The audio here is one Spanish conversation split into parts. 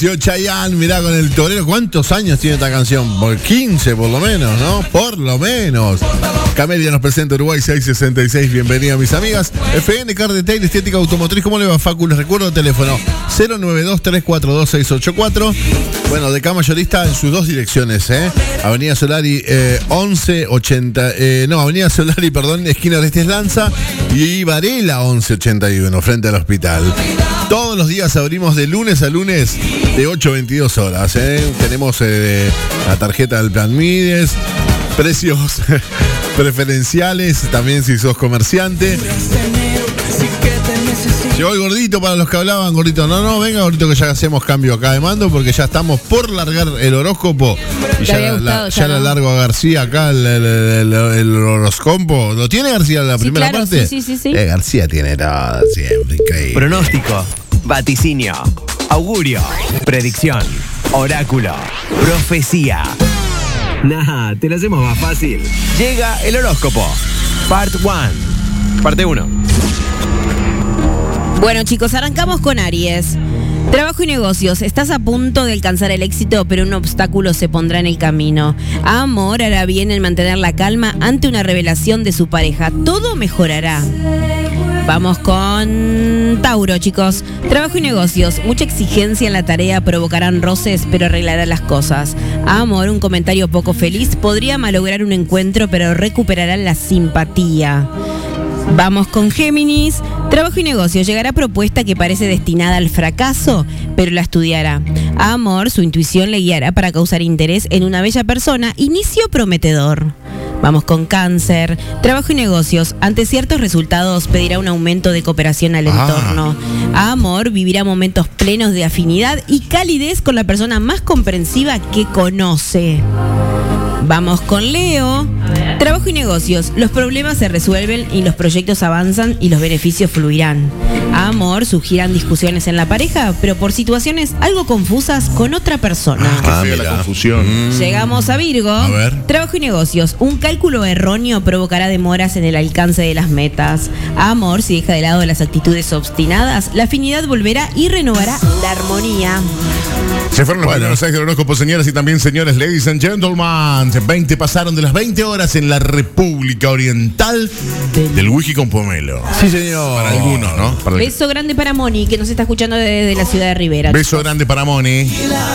Chayanne, mirá, con el torero, ¿cuántos años tiene esta canción? Por 15 por lo menos, ¿no? Por lo menos. Camelia nos presenta Uruguay 666, bienvenidos mis amigas. FN Car Detail, Estética Automotriz, ¿cómo le va, Facu? Les recuerdo el teléfono 092-342-684. Bueno, de Cama Mayorista en sus dos direcciones, Avenida Solari 1180, Avenida Solari, esquina Orestes Lanza, y Varela 1181, frente al hospital. Todos los días abrimos de lunes a lunes de 8 a 22 horas. Tenemos la tarjeta del Plan Mides, precios preferenciales, también si sos comerciante. Llegó el gordito para los que hablaban, gordito. No, venga, gordito, que ya hacemos cambio acá de mando porque ya estamos por largar el horóscopo. Y ya la largo a García acá el horóscopo. ¿Lo tiene García la primera parte? Sí. García tiene todo siempre, increíble. Pronóstico, vaticinio, augurio, predicción, oráculo, profecía. Nah, te lo hacemos más fácil. Llega el horóscopo. Parte 1. Parte 1. Bueno, chicos, arrancamos con Aries. Trabajo y negocios. Estás a punto de alcanzar el éxito, pero un obstáculo se pondrá en el camino. Amor, hará bien en mantener la calma ante una revelación de su pareja. Todo mejorará. Vamos con Tauro, chicos. Trabajo y negocios. Mucha exigencia en la tarea provocarán roces, pero arreglará las cosas. Amor, un comentario poco feliz podría malograr un encuentro, pero recuperará la simpatía. Vamos con Géminis. Trabajo y negocio. Llegará propuesta que parece destinada al fracaso, pero la estudiará. Amor, su intuición le guiará para causar interés en una bella persona. Inicio prometedor. Vamos con Cáncer. Trabajo y negocios. Ante ciertos resultados pedirá un aumento de cooperación al entorno. Amor, vivirá momentos plenos de afinidad y calidez con la persona más comprensiva que conoce. Vamos con Leo. Trabajo y negocios. Los problemas se resuelven y los proyectos avanzan y los beneficios fluirán. Amor, surgirán discusiones en la pareja, pero por situaciones algo confusas con otra persona. La confusión. Llegamos a Virgo. A ver. Trabajo y negocios. Un cálculo erróneo provocará demoras en el alcance de las metas. Amor, si deja de lado las actitudes obstinadas, la afinidad volverá y renovará la armonía. Se fueron los primeros 6 del horóscopo, señoras y también señores, ladies and gentlemen. 20 pasaron de las 20 horas en la República Oriental del whisky con pomelo. Sí, señor. Para algunos, ¿no? Beso grande para Moni, que nos está escuchando desde la ciudad de Rivera. Beso grande para Moni.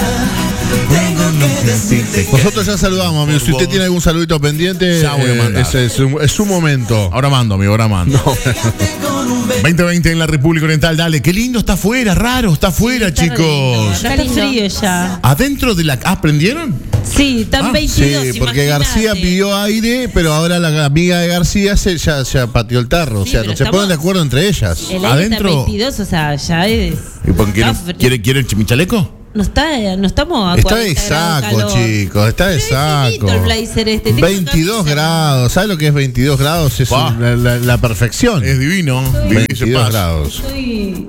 Nosotros ya saludamos, amigo. Si usted tiene algún saludito pendiente, ya voy a mandar. Es su momento. Ahora mando, amigo, ahora mando. No. 2020 en la República Oriental, dale. Qué lindo está afuera, raro, está afuera, chicos. Acá está frío ya. Adentro de la... ¿prendieron? Sí, están 22. Sí, porque García pidió aire, pero ahora la amiga de García ya pateó el tarro. Sí, o sea, no se ponen de acuerdo entre ellas. El aire Adentro. está 22, o sea, ya es... ¿Y por qué quieren mi chaleco? No estamos a Está 40 de grados saco, calor. chicos, está de saco. El blazer este. 22 grados, ¿sabes lo que es 22 grados? Es la perfección. Es divino. 22 grados. Estoy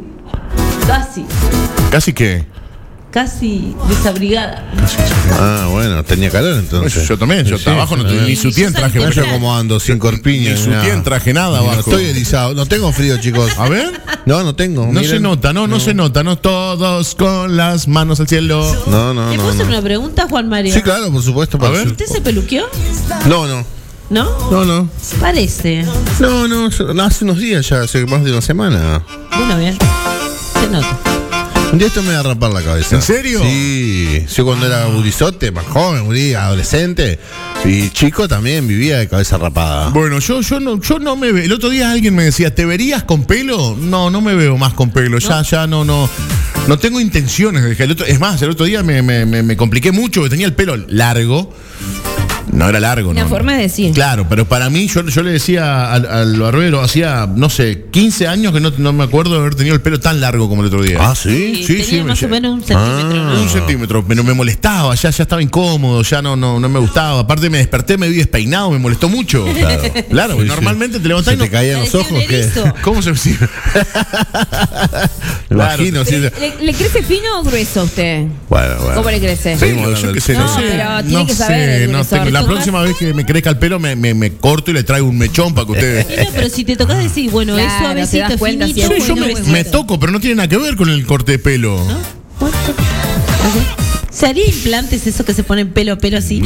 ¿Casi qué? casi desabrigada. Bueno, tenía calor entonces. Yo también, yo abajo no tengo ni sutién traje. No sé cómo ando, sin corpiña. Ni sutién traje nada No abajo. estoy erizado, no tengo frío, chicos. A ver. No tengo. No miren. se nota, no se nota, no todos con las manos al cielo. No. ¿Le puedo hacer una pregunta, Juan Mario? Sí, claro, por supuesto. A ver. ¿Usted se peluqueó? No. ¿No? Parece. No, hace unos días ya, hace más de una semana. Bueno, bien. Se nota. Un día esto me va a rapar la cabeza. ¿En serio? Sí, yo cuando era gurizote, más joven, adolescente, y chico también vivía de cabeza rapada. Bueno, yo no me veo. El otro día alguien me decía, ¿te verías con pelo? No me veo más con pelo. Ya no tengo intenciones de dejar. Es más, el otro día me compliqué mucho, porque tenía el pelo largo. No era largo, Una forma de decir. Claro, pero para mí, yo le decía al barbero, hacía, no sé, 15 años que no me acuerdo de haber tenido el pelo tan largo como el otro día. ¿Sí? Tenía más o menos un centímetro, ¿no? Un centímetro, pero me molestaba, ya estaba incómodo, ya no me gustaba. Aparte me desperté, me vi despeinado, me molestó mucho. Claro, Sí, normalmente te levantás ¿Se y te caían los ojos? ¿Qué? ¿Cómo se me Me imagino. Sí. ¿Le crece fino o grueso a usted? Bueno. ¿Cómo le crece? Seguimos hablando Yo del qué sé, pelo. no sé. pero tiene que saber el no grosor. tengo. La próxima vez que me crezca el pelo me corto y le traigo un mechón para que ustedes... No, pero si te tocas decir, bueno, Claro, es te suavecito, das cuenta finito. si es Sí, yo bueno, me toco, pero no tiene nada que ver con el corte de pelo. ¿No? ¿Se haría implantes eso que se ponen pelo así?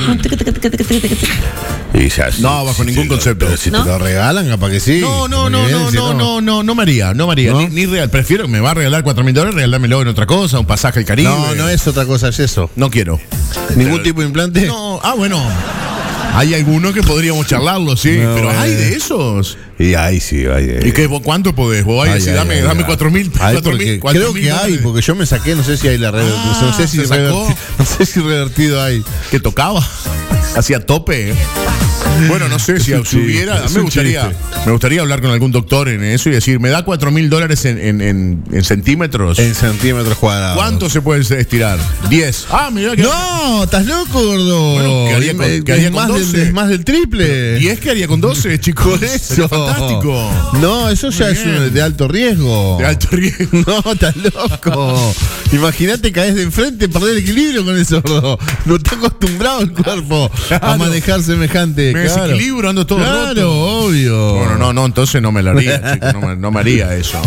Y ya, No, bajo ningún concepto. Pero si ¿No? te lo regalan, capaz que sí. No me haría. ¿No? Ni real. Prefiero que me va a regalar $4.000, regalármelo en otra cosa, un pasaje al Caribe. No es otra cosa, es eso. No quiero. ¿Ningún tipo de implante? No, bueno. Hay algunos que podríamos charlarlo, sí. No, pero hay de esos. Y ahí sí, hay. ¿Y qué, vos cuánto podés? Vos vas a decir, dame 4.000. Creo que hay, porque yo me saqué, no sé si hay la red. No sé si ¿se sacó? no sé si revertido hay. Que tocaba. Hacía tope. Bueno, no sé si hubiera. Es un chiste. Me gustaría hablar con algún doctor en eso y decir, ¿me da $4.000 en centímetros? En centímetros cuadrados. ¿Cuánto se puede estirar? 10. Mirá que. No, estás loco, gordo. Bueno, ¿qué haría con 12? Más del triple. 10 que haría con 12, chicos. Por eso. Sería fantástico. No, eso ya Muy es bien. de alto riesgo. De alto riesgo. No, estás loco. Imagínate, caes de enfrente, perdés el equilibrio con eso, gordo. No está acostumbrado el cuerpo a Claro. manejar semejante. Me desequilibro, ando todo Claro, roto. obvio. Bueno, no, entonces no me lo haría, chicos, no me haría eso.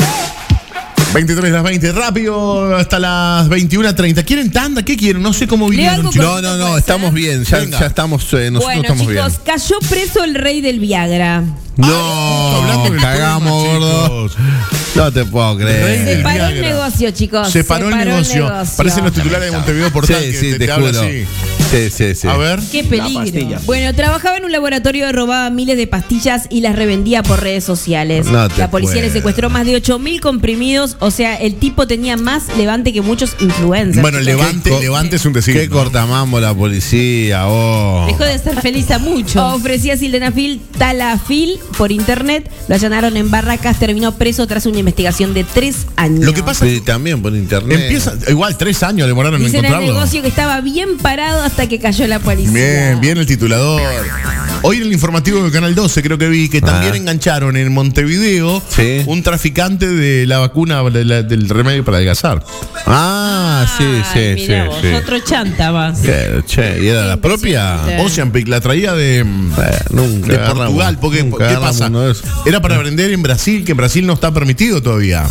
23 las 20, rápido, hasta las 21:30. ¿Quieren tanda? ¿Qué quieren? No sé cómo vinieron, algo chicos. No, estamos bien. Ya estamos, nosotros Bueno, estamos chicos, bien. cayó preso el rey del Viagra. No, hablando del cagamos, tema, gordo. chicos. No te puedo Rey creer. del Se paró el Viagra. negocio, chicos. Se paró el negocio. Parecen los titulares de Montevideo Portal que Sí, te hablan juro. así. Sí. A ver. Qué peligro. Bueno, trabajaba en un laboratorio, robaba miles de pastillas y las revendía por redes sociales. No te La policía le puedo. secuestró más de 8.000 comprimidos. O sea, el tipo tenía más levante que muchos influencers. Bueno, chicos. levante es un decir. Qué ¿no? cortamambo la policía, vos. Dejó de ser feliz a mucho. Ofrecía sildenafil, talafil por internet. Lo allanaron en Barracas. Terminó preso tras una investigación de 3 años. Lo que pasa Sí, también por internet. empieza, igual 3 años demoraron en Dicen el encontrarlo. negocio que estaba bien parado hasta que cayó la policía. Bien el titulador. Hoy en el informativo del Canal 12 creo que vi que también engancharon en Montevideo Sí. un traficante de la vacuna del remedio para adelgazar. Ay, mirá vos, sí. otro chanta más. Che, ¿y era la propia? Impresionante. Ozempic la traía de Nunca de agarramos- Portugal, porque nunca ¿qué agarramos pasa? uno de esos. Era para vender en Brasil, que en Brasil no está permitido todavía.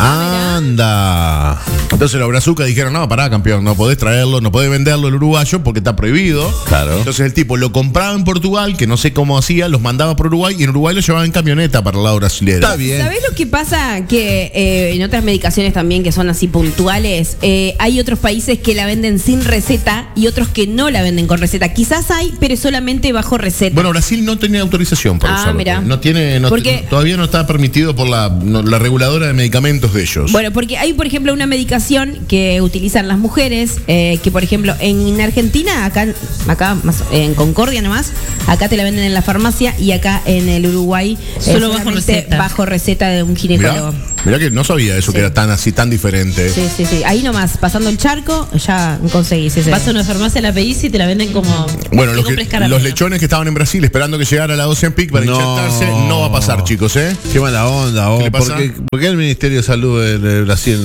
Anda. Entonces los brazucas dijeron, no, pará, campeón, no podés traerlo, no podés venderlo el uruguayo porque está prohibido. Claro. Entonces el tipo lo compraba en Portugal, que no sé cómo hacía, los mandaba por Uruguay y en Uruguay lo llevaba en camioneta para el lado brasileño. Está bien. ¿Sabés lo que pasa? Que en otras medicaciones también que son así puntuales, hay otros países que la venden sin receta y otros que no la venden con receta. Quizás hay, pero solamente bajo receta. Bueno, Brasil no tenía autorización para usarlo. mirá. No tiene, Porque- todavía no está permitido por la reguladora de medicamentos de ellos. Bueno, porque hay, por ejemplo, una medicación que utilizan las mujeres, que por ejemplo en Argentina, acá más, en Concordia nomás, acá te la venden en la farmacia y acá en el Uruguay Solo bajo solamente receta. bajo receta de un ginecólogo. Mirá que no sabía eso, que era tan diferente. Sí. Ahí nomás, pasando el charco, ya conseguís ese. Vas a una farmacia, la pedís y te la venden como. Bueno, que compres caramelo. los lechones que estaban en Brasil esperando que llegara la Ozempic para No. inyectarse, no va a pasar, chicos, ¿eh? Qué mala onda, vos. ¿Qué le pasa? ¿Por qué el Ministerio de Salud de Brasil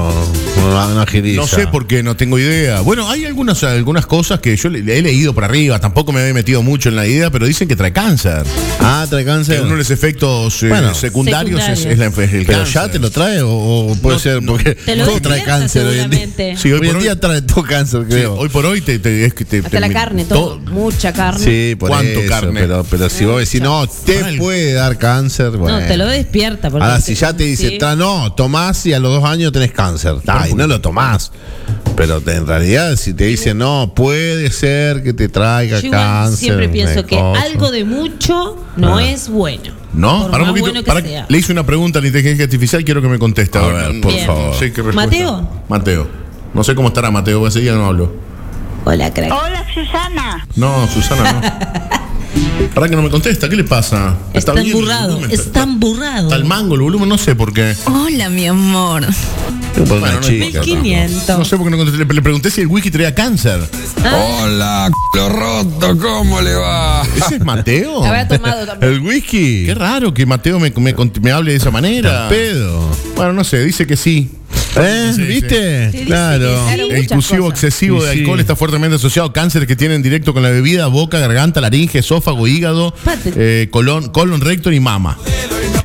no agiliza? No sé por qué, no tengo idea. Bueno, hay algunas cosas que yo le he leído por arriba, tampoco me había metido mucho en la idea, pero dicen que trae cáncer. Trae cáncer. Que uno de los efectos Bueno, secundarios es secundarios. el Pero cáncer. ya te lo trae o puede No, ser no. porque Te lo todo trae despierta cáncer hoy en día. seguramente. Sí, Hoy en día trae todo cáncer, Sí, creo. hoy por hoy Hasta la carne, todo. Mucha carne. Sí, por ¿Cuánto eso, carne? Pero si vos decís, no, te Mal. puede dar cáncer, bueno. No, te lo despierta. porque Ahora, si ya te dice, sí. no, tomás y a los 2 años tenés cáncer. Y no lo tomás. Pero en realidad, si te dicen, no, puede ser que te traiga Yo igual cáncer. siempre pienso que cosa. algo de mucho no es bueno. ¿No? Por Para un más poquito. bueno que sea. Le hice una pregunta a la inteligencia artificial, quiero que me conteste. A ahora. ver, por Bien. favor. No sé qué respuesta. ¿Mateo? Mateo. No sé cómo estará Mateo, ese día no hablo. Hola, crack. Hola, Susana. No, Susana no. ¿Para que no me contesta? ¿Qué le pasa? Está bien el emburrado. volumen, Está emburrado. Está el mango, el volumen, no sé por qué. Hola, mi amor. Por una Bueno, no chica, importa. 1500. No sé por qué no contesté. Le pregunté si el whisky traía cáncer. Hola, lo roto, ¿cómo le va? ¿Ese es Mateo? Habrá tomado también. El whisky. Qué raro que Mateo me hable de esa manera. Al pedo. Bueno, no sé, dice que sí. Sí, ¿Viste? Sí, Claro. dice que sí. El Muchas inclusivo cosas. excesivo Sí, de sí. alcohol está fuertemente asociado a cánceres que tienen directo con la bebida, boca, garganta, laringe, esófago, hígado, Pate. colon recto y mama.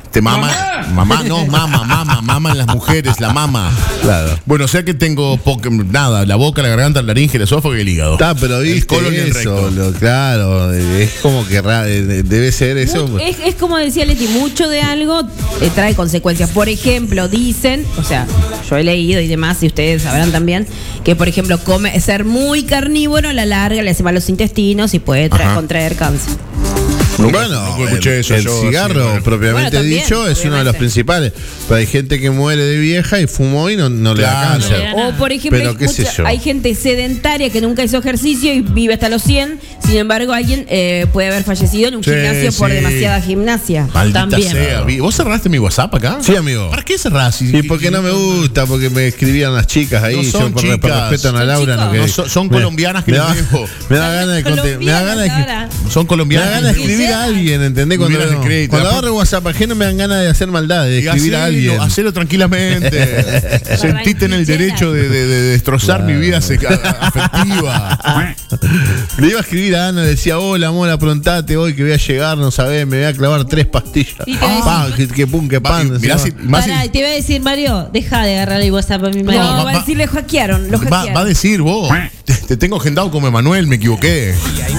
Te mama. Mamá, no, mama en las mujeres, la mama. Claro. Bueno, o sea que tengo nada, la boca, la garganta, la laringe, el esófago y el hígado. Está, pero viste el colon y el eso, recto. claro, es como que debe ser eso. Es como decía Leti, mucho de algo trae consecuencias. Por ejemplo, dicen, o sea, yo he leído y demás, y ustedes sabrán también, que por ejemplo, ser muy carnívoro a la larga le hace mal a los intestinos y puede contraer cáncer. Bueno, nunca escuché eso el yo, cigarro, sí, bueno. propiamente Bueno, también, dicho, es uno de los obviamente. principales. Pero hay gente que muere de vieja y fumó y no le da Claro. cáncer. O por ejemplo, Pero qué sé yo. hay gente sedentaria que nunca hizo ejercicio y vive hasta los 100. Sin embargo, alguien puede haber fallecido en un Sí, gimnasio por sí. demasiada gimnasia. Maldita También. sea. ¿Vos cerraste mi WhatsApp acá? Sí, amigo. ¿Para qué cerrás? Y porque no me gusta, porque me escribían las chicas ahí, No yo son por chicas. respeto a Ana Son Laura, chicos. que- No, son colombianas que me les da, dejo. me da ganas de me da ganas de Son me da colombianas. ganas de escribir a alguien, ¿entendés? Me Cuando, hubieras escrito. cuando agarro WhatsApp ajeno me dan ganas de hacer maldad, de escribir a alguien. Hacelo tranquilamente. Sentite en el derecho de destrozar mi vida afectiva. Le iba a escribir a Ana, le decía, hola amor, aprontate hoy que voy a llegar, no sabés, me voy a clavar 3 pastillas. Y te decía- Pa, que pum, que pan. Mirá decía. si- más si- Pará, te iba a decir, Mario, deja de agarrar el WhatsApp a mi No, marido. va a decir, le hackearon, lo hackearon. va a decir vos, te tengo agendado como Emanuel, me equivoqué.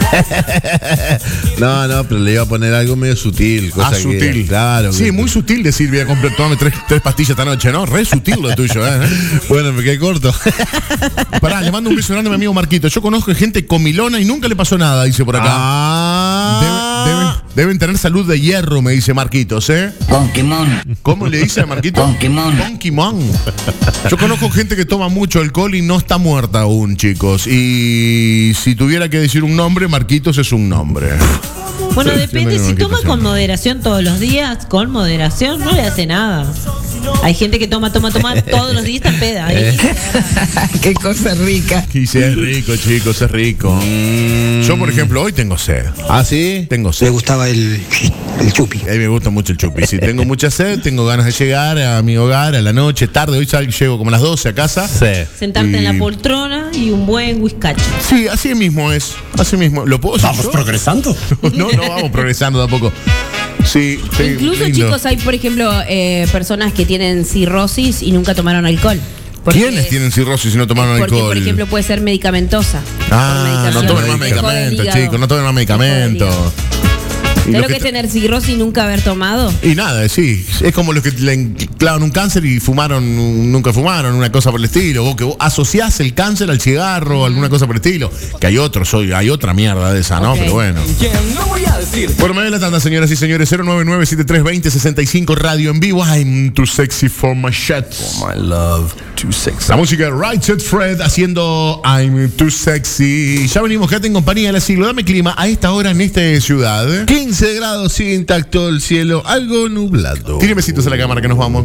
No, pero le iba a poner algo medio sutil. Cosa que- Sutil. claro. Sí, que- muy sutil decir, voy a comprar, tomame 3 pastillas esta noche, ¿no? Re sutil lo tuyo, ¿eh? Bueno, me quedé corto. Pará, le mando un beso grande a mi amigo Marquito. Yo conozco gente comilona y nunca le pasó nada, dice por acá. Deben tener salud de hierro, me dice Marquitos, ¿eh? Pokémon, ¿Cómo le dice a Marquito? Pokémon. Pokémon. Yo conozco gente que toma mucho alcohol y no está muerta aún, chicos. Y si tuviera que decir un nombre, Marquitos es un nombre. Bueno, Sí, depende. sí, Si me toma imagino. con moderación todos los días, con moderación no le hace nada. Hay gente que toma todos los días está peda. Ahí. Qué cosa rica. Y si es rico, chicos, es rico. Yo, por ejemplo, hoy tengo sed. ¿Ah, sí? Tengo Le sed. gustaba el chupi. A mí me gusta mucho el chupi. Si tengo mucha sed, tengo ganas de llegar a mi hogar a la noche, tarde. Hoy llego como a las 12 a casa. Sí. Sentarte en Y- la poltrona y un buen whiskacho. Sí, así mismo es. Así mismo. ¿Lo puedo decir yo? progresando. No vamos progresando tampoco. Sí, sí. Incluso, lindo. chicos, hay, por ejemplo, personas que tienen cirrosis y nunca tomaron alcohol. Porque- ¿Quiénes tienen cirrosis si no tomaron Porque, alcohol? por ejemplo, puede ser medicamentosa. Ah, no Por tomen más medicación. medicamentos, Hijo del chicos, no tomen más hígado. medicamentos. Y ¿Sabes los lo que es tener cirrosis y nunca haber tomado? y nada, sí, es como los que le clavan un cáncer y nunca fumaron, una cosa por el estilo. Vos que vos asociás el cáncer al cigarro, alguna cosa por el estilo. Que hay hay otra mierda de esa, ¿no? Ok. Pero bueno. Bueno, me ve la tanda, señoras y señores. 099-7320-65 radio en vivo. I'm too sexy for my shit. My love, too sexy. La música de Right Set Fred haciendo I'm too sexy. Ya venimos, quédate en compañía del siglo. Dame clima a esta hora en esta ciudad. 15 grados, sigue intacto el cielo, algo nublado. Tire besitos a la cámara que nos vamos.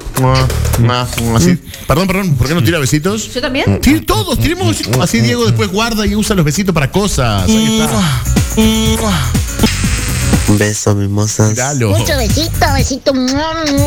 Así. Perdón, ¿por qué no tira besitos? ¿Yo también? Tire todos, tiremos besitos. Así Diego después guarda y usa los besitos para cosas. Ahí está. Un beso, mimosas. Dalo. Mucho besito, besito.